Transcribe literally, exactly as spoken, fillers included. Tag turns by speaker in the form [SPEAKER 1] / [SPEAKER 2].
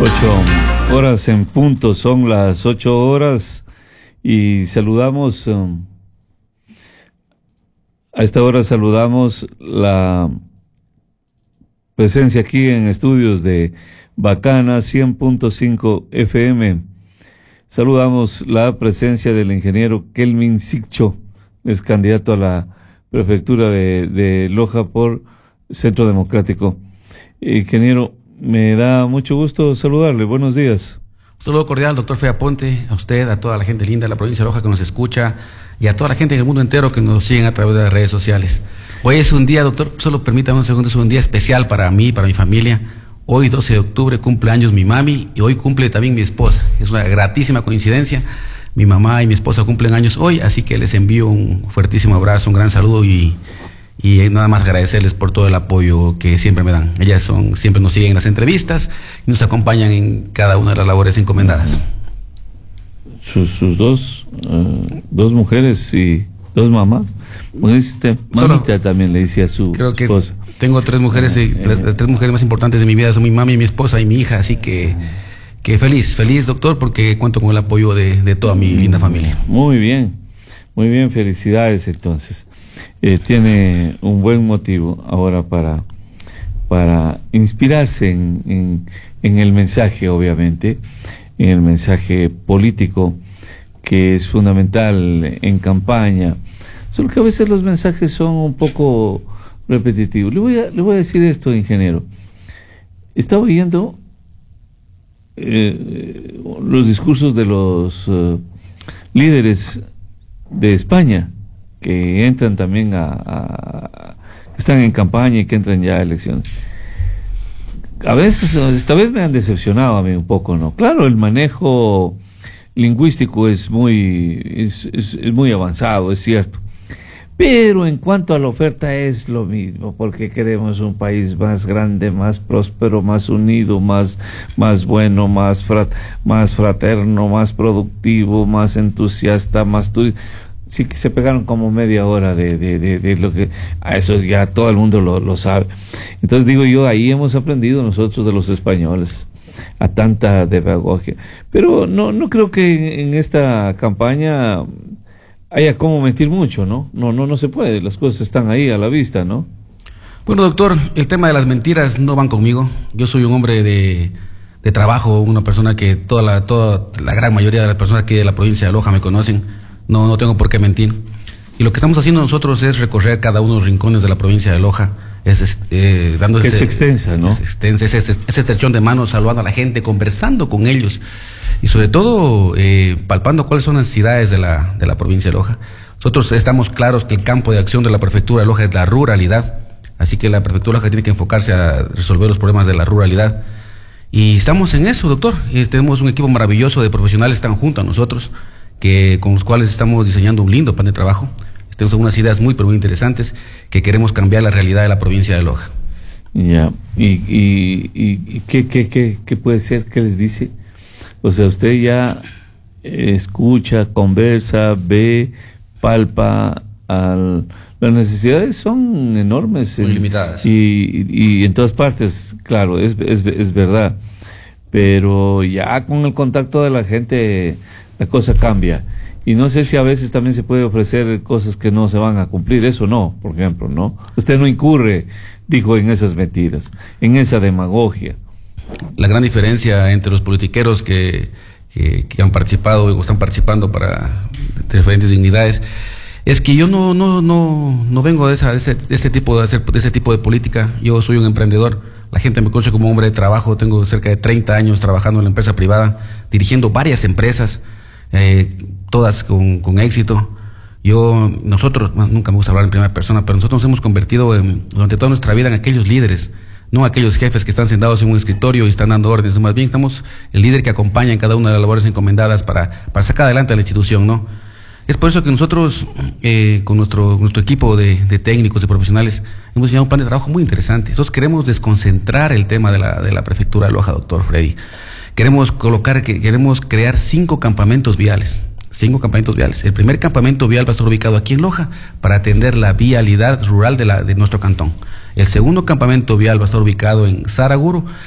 [SPEAKER 1] Ocho horas en punto, son las ocho horas y saludamos, um, a esta hora saludamos la presencia aquí en estudios de Bacana cien punto cinco F M. Saludamos la presencia del ingeniero Kelvin Siccho, es candidato a la prefectura de, de Loja por Centro Democrático. Ingeniero, me da mucho gusto saludarle. Buenos días.
[SPEAKER 2] Un saludo cordial, doctor Fea Ponte, a usted, a toda la gente linda de la provincia de Loja que nos escucha y a toda la gente del mundo entero que nos siguen a través de las redes sociales. Hoy es un día, doctor, solo permítame un segundo, es un día especial para mí, para mi familia. Hoy, doce de octubre, cumple años mi mami y hoy cumple también mi esposa. Es una gratísima coincidencia. Mi mamá y mi esposa cumplen años hoy, así que les envío un fuertísimo abrazo, un gran saludo y... Y nada más agradecerles por todo el apoyo que siempre me dan. Ellas son, siempre nos siguen en las entrevistas y nos acompañan en cada una de las labores encomendadas.
[SPEAKER 1] Sus, sus dos, uh, dos mujeres y dos mamás. Usted, mamita Solo, también le decía a su
[SPEAKER 2] creo que
[SPEAKER 1] esposa.
[SPEAKER 2] Tengo tres mujeres, y, eh, las tres mujeres más importantes de mi vida son mi mami, mi esposa y mi hija, así que, que feliz, feliz doctor, porque cuento con el apoyo de, de toda mi linda familia.
[SPEAKER 1] Muy bien, muy bien, felicidades entonces. Eh, tiene un buen motivo ahora para, para inspirarse en, en, en el mensaje, obviamente, en el mensaje político que es fundamental en campaña. Solo que a veces los mensajes son un poco repetitivos. Le voy a, le voy a decir esto, ingeniero. Estaba oyendo eh, los discursos de los uh, líderes de España, que entran también a, a, están en campaña y que entran ya a elecciones. A veces, esta vez me han decepcionado a mí un poco, ¿no? Claro, el manejo lingüístico es muy, es, es, es muy avanzado, es cierto. Pero en cuanto a la oferta es lo mismo, porque queremos un país más grande, más próspero, más unido, más, más bueno, más, frat, más fraterno, más productivo, más entusiasta, más turístico. Sí que se pegaron como media hora de, de, de, de lo que, a eso ya todo el mundo lo, lo sabe. Entonces digo yo, ahí hemos aprendido nosotros de los españoles a tanta demagogia. Pero no, no creo que en, en esta campaña haya como mentir mucho, ¿no? No, no, no se puede, las cosas están ahí a la vista, ¿no?
[SPEAKER 2] Bueno, doctor, el tema de las mentiras no van conmigo. Yo soy un hombre de, de trabajo, una persona que toda la, toda la gran mayoría de las personas aquí de la provincia de Loja me conocen. No, no tengo por qué mentir. Y lo que estamos haciendo nosotros es recorrer cada uno de los rincones de la provincia de Loja, es, eh, dando
[SPEAKER 1] que
[SPEAKER 2] ese,
[SPEAKER 1] es extensa, ¿no?
[SPEAKER 2] Es extensa, es, es, es estrechón de manos, saludando a la gente, conversando con ellos y sobre todo eh, palpando cuáles son las necesidades de la, de la provincia de Loja. Nosotros estamos claros que el campo de acción de la prefectura de Loja es la ruralidad, así que la prefectura de Loja tiene que enfocarse a resolver los problemas de la ruralidad. Y estamos en eso, doctor. Y tenemos un equipo maravilloso de profesionales que están junto a nosotros, que con los cuales estamos diseñando un lindo plan de trabajo. Tenemos algunas ideas muy, pero muy interesantes que queremos cambiar la realidad de la provincia de Loja.
[SPEAKER 1] Ya, y, y, y, y ¿qué, qué, qué, qué puede ser? ¿Qué les dice? O sea, usted ya escucha, conversa, ve, palpa, al... las necesidades son enormes.
[SPEAKER 2] Muy
[SPEAKER 1] en,
[SPEAKER 2] limitadas.
[SPEAKER 1] Y, y en todas partes, claro, es, es, es verdad. Pero ya con el contacto de la gente la cosa cambia. Y no sé si a veces también se puede ofrecer cosas que no se van a cumplir, eso no, por ejemplo, ¿no? Usted no incurre, dijo, en esas mentiras, en esa demagogia.
[SPEAKER 2] La gran diferencia entre los politiqueros que, que, que han participado o están participando para diferentes dignidades es que yo no no no no vengo de, esa, de, ese, de ese tipo de, hacer, de ese tipo de política. Yo soy un emprendedor. La gente me conoce como hombre de trabajo. Tengo cerca de treinta años trabajando en la empresa privada, dirigiendo varias empresas. Eh, todas con, con éxito. Yo, nosotros, nunca me gusta hablar en primera persona, pero nosotros nos hemos convertido en, durante toda nuestra vida en aquellos líderes, no aquellos jefes que están sentados en un escritorio y están dando órdenes, más bien estamos el líder que acompaña en cada una de las labores encomendadas para, para sacar adelante a la institución, ¿no? Es por eso que nosotros, eh, con nuestro, nuestro equipo de, de técnicos, de profesionales, hemos diseñado un plan de trabajo muy interesante. Nosotros queremos desconcentrar el tema de la, de la prefectura de Loja, doctor Freddy. Queremos colocar, que queremos crear cinco campamentos viales. Cinco campamentos viales. El primer campamento vial va a estar ubicado aquí en Loja para atender la vialidad rural de, la, de nuestro cantón. El segundo campamento vial va a estar ubicado en Saraguro